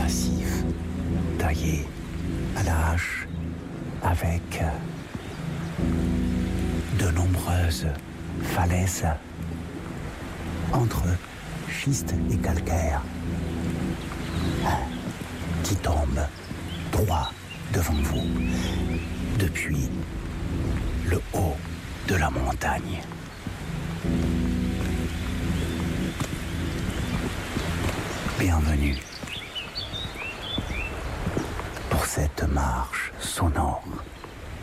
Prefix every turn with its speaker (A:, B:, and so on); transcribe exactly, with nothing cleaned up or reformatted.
A: massif, taillé à la hache, avec de nombreuses falaises entre schiste et calcaire qui tombent droit devant vous depuis le haut de la montagne. Bienvenue